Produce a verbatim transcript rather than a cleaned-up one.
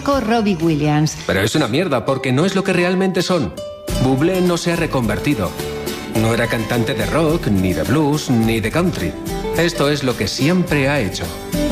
músico Robbie Williams. Pero es una mierda, porque no es lo que realmente son. Bublé no se ha reconvertido. No era cantante de rock, ni de blues, ni de country. Esto es lo que siempre ha hecho.